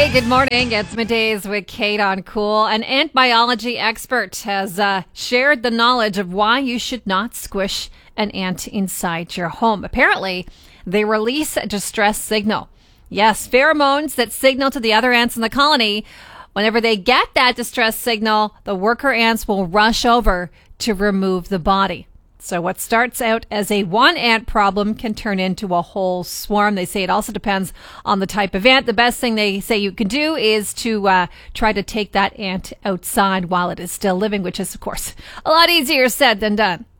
Hey, good morning. It's Middays with Kate on Cool. An ant biology expert has shared the knowledge of why you should not squish an ant inside your home. Apparently, they release a distress signal. Yes, pheromones that signal to the other ants in the colony. Whenever they get that distress signal, the worker ants will rush over to remove the body. So what starts out as a one ant problem can turn into a whole swarm. They say it also depends on the type of ant. The best thing they say you can do is to try to take that ant outside while it is still living, which is, of course, a lot easier said than done.